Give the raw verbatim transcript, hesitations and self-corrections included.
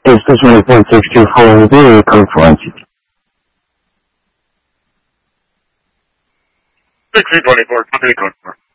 It's six twenty-four, six two four zero, code forensic. six twenty-four, code four.